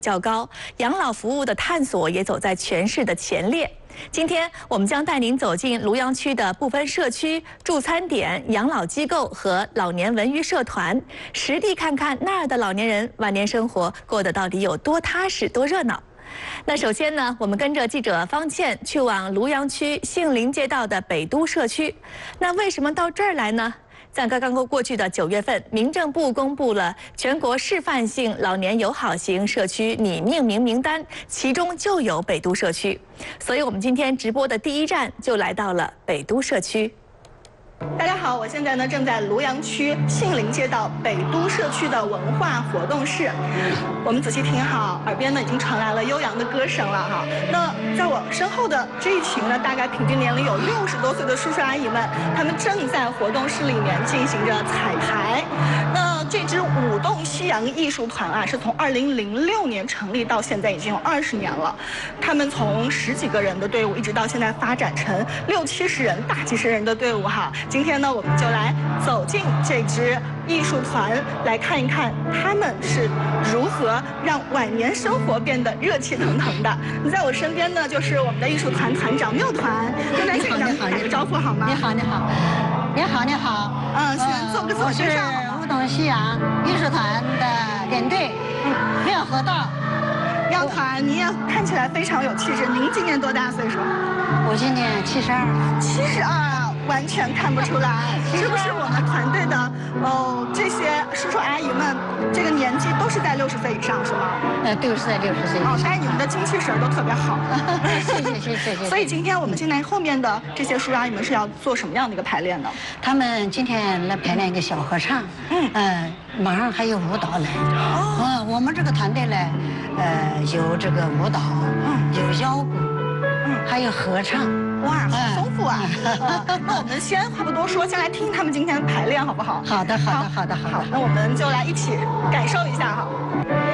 较高，养老服务的探索也走在全市的前列。今天我们将带您走进庐阳区的部分社区、助餐点、养老机构和老年文娱社团，实地看看那儿的老年人晚年生活过得到底有多踏实、多热闹。那首先呢，我们跟着记者方倩去往庐阳区杏林街道的北都社区。那为什么到这儿来呢？在刚刚过去的9月份，民政部公布了全国示范性老年友好型社区拟命名名单，其中就有北都社区。所以我们今天直播的第一站就来到了北都社区。 大家好，我现在呢正在庐阳区杏林街道北都社区的文化活动室。我们仔细听好，耳边呢已经传来了悠扬的歌声了哈。那在我身后的这一群呢，大概平均年龄有60多岁的叔叔阿姨们，他们正在活动室里面进行着彩排。那这支舞动西洋艺术团啊，是从2006年成立到现在已经有20年了。他们从10几个人的队伍，一直到现在发展成60、70人、大几十人的队伍哈。今天呢，我们就来走进这支艺术团，来看一看他们是如何让晚年生活变得热气腾腾的。在我身边呢，就是我们的艺术团团长缪团，跟大家打个招呼好吗？ 你好，你好，你好，你好。 先做个自我介绍。 我是舞动西洋艺术团的领队，廖河道。 廖团，你也看起来非常有气质。您今年多大岁数？ 我今年72。 72。完全看不出来，是不是我们团队的这些叔叔阿姨们，这个年纪都是在60岁以上，是吗？ 都是在60岁以上。 但是你们的精气神都特别好。 谢谢。 所以今天我们进来后面的这些叔叔阿姨们是要做什么样的一个排练呢？ 他们今天来排练一个小合唱，马上还有舞蹈来。我们这个团队呢，有这个舞蹈，有摇滚，还有合唱。 哇，好丰富啊！那我们先话不多说，先来听他们今天的排练，好不好？ 好的。 那我们就来一起感受一下哈。